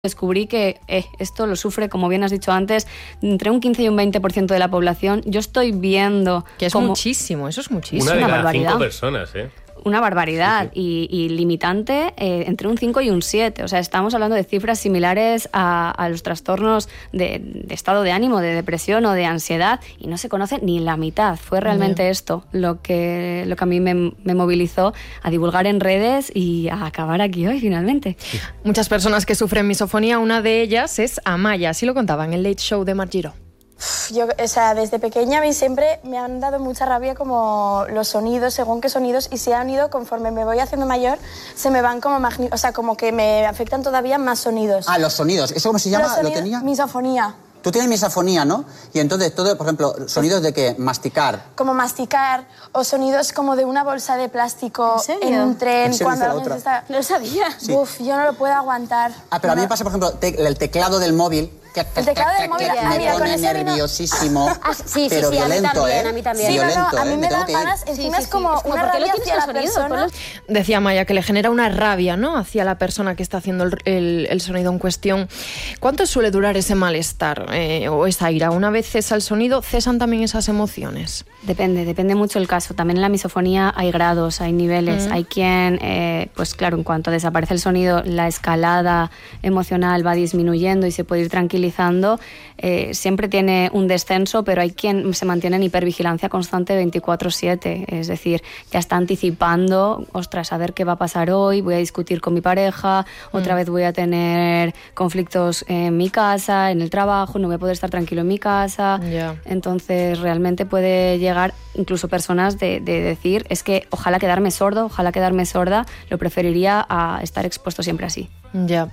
descubrí que esto lo sufre, como bien has dicho antes, entre un 15 y un 20% de la población. Yo estoy viendo... Que es muchísimo, eso es muchísimo. Una de cada barbaridad. 5 personas, Una barbaridad. Sí. Y limitante entre un 5 y un 7. O sea, estamos hablando de cifras similares a los trastornos de estado de ánimo, de depresión o de ansiedad, y no se conoce ni la mitad. Fue realmente esto lo que a mí me movilizó a divulgar en redes y a acabar aquí hoy, finalmente. Muchas personas que sufren misofonía, una de ellas es Amaya, así lo contaba en el Late Show de Marc Giró. Yo, desde pequeña a mí siempre me han dado mucha rabia como los sonidos, según qué sonidos, y se han ido, conforme me voy haciendo mayor, se me van como como que me afectan todavía más sonidos. Ah, los sonidos. ¿Eso cómo se llama? Los ¿Lo tenía? Misofonía. Tú tienes misofonía, ¿no? Y entonces todo, por ejemplo, sonidos de qué, masticar. Como masticar, o sonidos como de una bolsa de plástico en un tren. Cuando alguien se está... No sabía. Sí. Uf, yo no lo puedo aguantar. Ah, pero a mí me pasa, por ejemplo, el teclado del móvil. El teclado del móvil, me pone nerviosísimo, Sí, pero violento, a mí también. Sí, violento, a mí me da tengo que ir. ganas, encima Sí, es como es como, una ¿por qué lo rabia tienes hacia la el sonido? persona. Decía Amaya que le genera una rabia, ¿no?, hacia la persona que está haciendo el sonido en cuestión. ¿Cuánto suele durar ese malestar o esa ira? Una vez cesa el sonido, ¿cesan también esas emociones? Depende mucho el caso. También en la misofonía hay grados, hay niveles. Hay quien, pues claro, en cuanto desaparece el sonido, la escalada emocional va disminuyendo y se puede ir tranquilizando. Siempre tiene un descenso, pero hay quien se mantiene en hipervigilancia constante 24/7. Es decir, ya está anticipando, ostras, a ver qué va a pasar hoy, voy a discutir con mi pareja, otra vez voy a tener conflictos en mi casa, en el trabajo, no voy a poder estar tranquilo en mi casa. Entonces realmente puede llegar incluso personas de decir, es que ojalá quedarme sordo, ojalá quedarme sorda, lo preferiría a estar expuesto siempre así. Ya.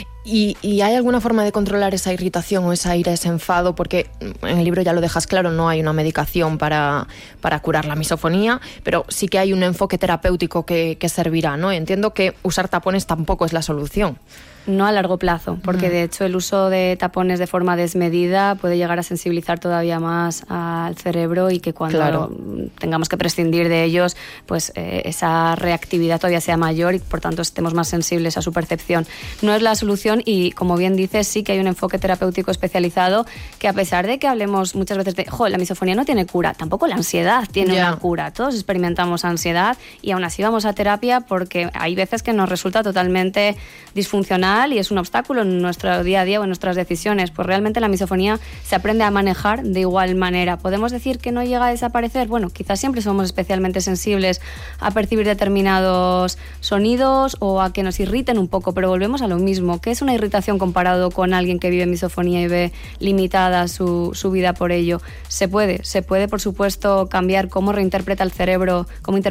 ¿Y hay alguna forma de controlar esa irritación o esa ira, ese enfado? Porque en el libro ya lo dejas claro, no hay una medicación para curar la misofonía, pero sí que hay un enfoque terapéutico que servirá, ¿no? Entiendo que usar tapones tampoco es la solución. No a largo plazo, porque de hecho el uso de tapones de forma desmedida puede llegar a sensibilizar todavía más al cerebro y que cuando tengamos que prescindir de ellos, pues esa reactividad todavía sea mayor y por tanto estemos más sensibles a su percepción. No es la solución y, como bien dices, sí que hay un enfoque terapéutico especializado que, a pesar de que hablemos muchas veces de la misofonía no tiene cura, tampoco la ansiedad tiene una cura. Todos experimentamos ansiedad y aún así vamos a terapia porque hay veces que nos resulta totalmente disfuncional y es un obstáculo en nuestro día a día o en nuestras decisiones. Pues realmente la misofonía se aprende a manejar de igual manera. ¿Podemos decir que no llega a desaparecer? Bueno, quizás siempre somos especialmente sensibles a percibir determinados sonidos o a que nos irriten un poco, pero volvemos a lo mismo. ¿Qué es una irritación comparado con alguien que vive misofonía y ve limitada su vida por ello? Se puede, por supuesto, cambiar cómo interpreta el cerebro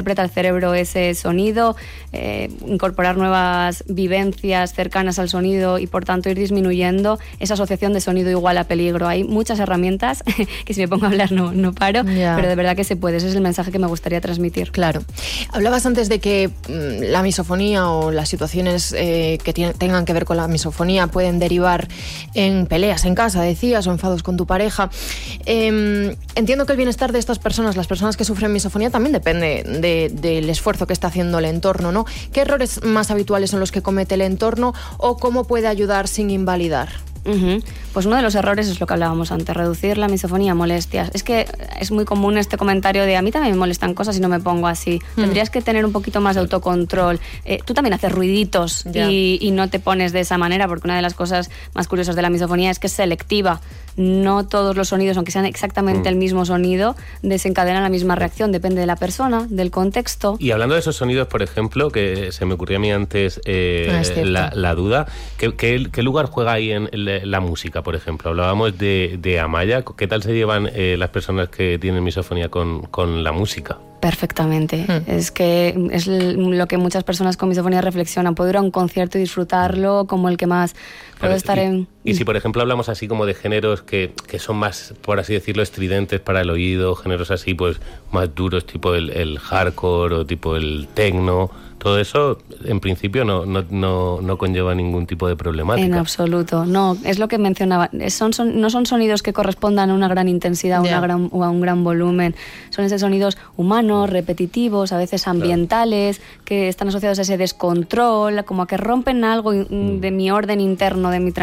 ese sonido, incorporar nuevas vivencias cercanas al sonido y por tanto ir disminuyendo esa asociación de sonido igual a peligro. Hay muchas herramientas que si me pongo a hablar no paro, pero de verdad que se puede. Ese es el mensaje que me gustaría transmitir. Claro. Hablabas antes de que la misofonía o las situaciones que tengan que ver con la misofonía pueden derivar en peleas en casa, decías, o enfados con tu pareja. Entiendo que el bienestar de estas personas, las personas que sufren misofonía, también depende del esfuerzo que está haciendo el entorno, ¿no? ¿Qué errores más habituales son los que comete el entorno o cómo puede ayudar sin invalidar? Pues uno de los errores es lo que hablábamos antes, reducir la misofonía a molestias. Es que es muy común este comentario de a mí también me molestan cosas y no me pongo así. Tendrías que tener un poquito más de autocontrol. Tú también haces ruiditos y no te pones de esa manera, porque una de las cosas más curiosas de la misofonía es que es selectiva. No todos los sonidos, aunque sean exactamente el mismo sonido, desencadenan la misma reacción. Depende de la persona, del contexto. Y hablando de esos sonidos, por ejemplo, que se me ocurrió a mí antes la duda, ¿qué lugar juega ahí en la música, por ejemplo? Hablábamos de Amaya. ¿Qué tal se llevan las personas que tienen misofonía con la música? Perfectamente. Es que es lo que muchas personas con misofonía reflexionan. Puedo ir a un concierto y disfrutarlo como el que más. Puedo estar en... Y si, por ejemplo, hablamos así como de géneros que son más, por así decirlo, estridentes para el oído, géneros así pues más duros, tipo el hardcore o tipo el techno, todo eso en principio no conlleva ningún tipo de problemática. En absoluto, no, es lo que mencionaba, no son sonidos que correspondan a una gran intensidad o a un gran volumen, son esos sonidos humanos, repetitivos, a veces ambientales, que están asociados a ese descontrol, como a que rompen algo de mi orden interno, de mi tranquilidad